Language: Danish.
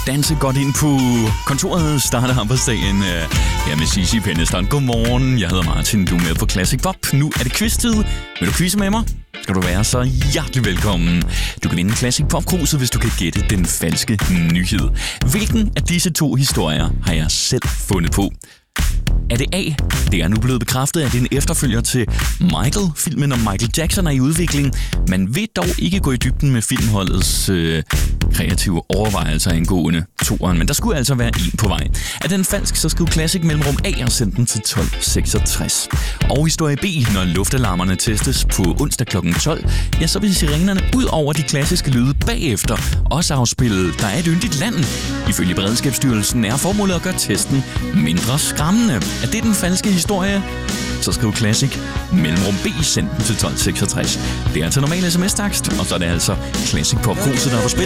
danse godt ind på kontoret. Starter arbejdsdagen her med Cici Penneston. Godmorgen, jeg hedder Martin, du er med på Classic Pop. Nu er det quiz-tid. Vil du quizze med mig? Skal du være så hjertelig velkommen. Du kan vinde Classic Pop-kruset, hvis du kan gætte den falske nyhed. Hvilken af disse to historier har jeg selv fundet på? Er det A? Det er nu blevet bekræftet, at det er en efterfølger til Michael. Filmen om Michael Jackson er i udvikling. Man vil dog ikke gå i dybden med filmholdets kreative overvejelser angående toeren, men der skulle altså være en på vej. Er den falsk, så skriv Classic mellemrum A og send den til 1266. Og historie B, når luftalarmerne testes på onsdag kl. 12, ja, så vil sirenerne ud over de klassiske lyde bagefter også afspille Der er et yndigt land. Ifølge Beredskabsstyrelsen er formålet at gøre testen mindre skræmmende. Er det den falske historie? Så skriv Classic mellemrum B, send den til 1266. Det er altså normal sms-takst, og så er det altså Classic Pop-kruset, der er på spil.